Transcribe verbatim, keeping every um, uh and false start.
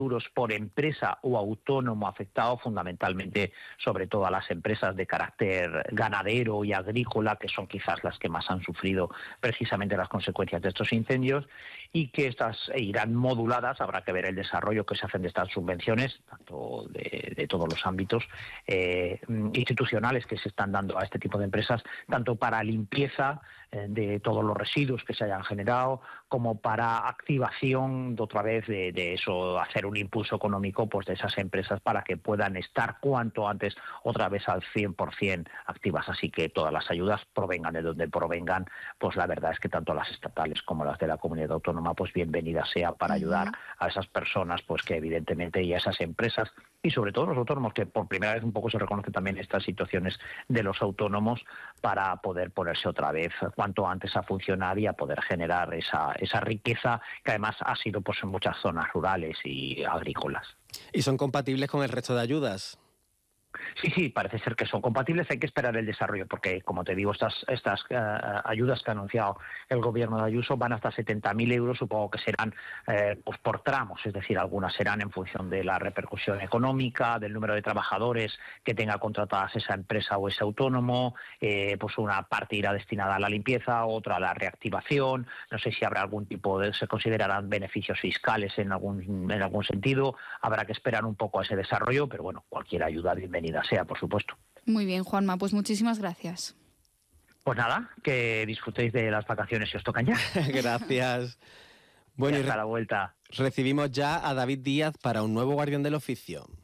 euros por empresa o autónomo afectado, fundamentalmente sobre todo a las empresas de carácter ganadero y agrícola, que son quizás las que más han sufrido precisamente las consecuencias de estos incendios, y que estas irán moduladas. Habrá que ver el desarrollo que se hacen de estas subvenciones, tanto de, de todos los ámbitos eh, institucionales que se están dando a este tipo de empresas, tanto para limpieza eh, de todos los residuos que se hayan generado, como para activación de otra vez de, de eso, hacer un impulso económico pues de esas empresas para que puedan estar cuanto antes otra vez al cien por ciento activas. Así que todas las ayudas, provengan de donde provengan, pues la verdad es que tanto las estatales como las de la comunidad autónoma, pues bienvenidas sea para ayudar Uh-huh. a esas personas, pues que evidentemente, y a esas empresas, y sobre todo los autónomos, que por primera vez un poco se reconoce también estas situaciones de los autónomos, para poder ponerse otra vez cuanto antes a funcionar y a poder generar esa, esa riqueza que además ha sido pues en muchas zonas rurales y agrícolas. ¿Y son compatibles con el resto de ayudas? Sí, sí, parece ser que son compatibles. Hay que esperar el desarrollo porque, como te digo, estas estas uh, ayudas que ha anunciado el gobierno de Ayuso van hasta setenta mil euros. Supongo que serán eh, pues por tramos, es decir, algunas serán en función de la repercusión económica, del número de trabajadores que tenga contratadas esa empresa o ese autónomo. Eh, pues una parte irá destinada a la limpieza, otra a la reactivación. No sé si habrá algún tipo de, se considerarán beneficios fiscales en algún en algún sentido. Habrá que esperar un poco a ese desarrollo, pero bueno, cualquier ayuda bienvenida sea, por supuesto. Muy bien, Juanma, pues muchísimas gracias. Pues nada, que disfrutéis de las vacaciones si os tocan ya. Gracias. Bueno, y hasta y re- la vuelta. Recibimos ya a David Díaz para un nuevo Guardián del Oficio.